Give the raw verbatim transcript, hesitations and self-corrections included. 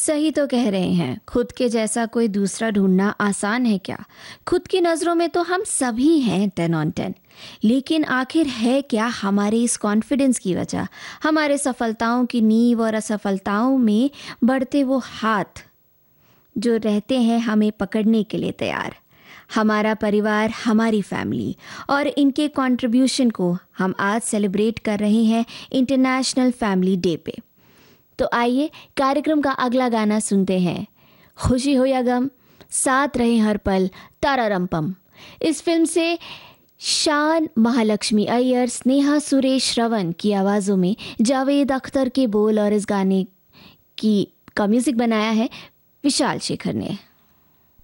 सही तो कह रहे हैं। खुद के जैसा कोई दूसरा ढूंढना आसान है क्या? खुद की नज़रों में तो हम सभी हैं टेन ऑन टेन। लेकिन आखिर है क्या हमारे इस कॉन्फिडेंस की वजह? हमारे सफलताओं की नींव और असफलताओं में बढ़ते वो हाथ जो रहते हैं हमें पकड़ने के लिए तैयार। हमारा परिवार, हमारी फैमिली और इनके कंट्रीब्यूशन को हम आज सेलिब्रेट कर रहे हैं इंटरनेशनल फैमिली डे पे। तो आइए कार्यक्रम का अगला गाना सुनते हैं। खुशी हो या गम, साथ रहे हर पल, तारारंपम। इस फिल्म से शान महालक्ष्मी अय्यर, स्नेहा सुरेश श्रवण की आवाज़ों में जावेद अख्तर के बोल और इस गाने की का म्यूज़िक बनाया है विशाल शेखर ने।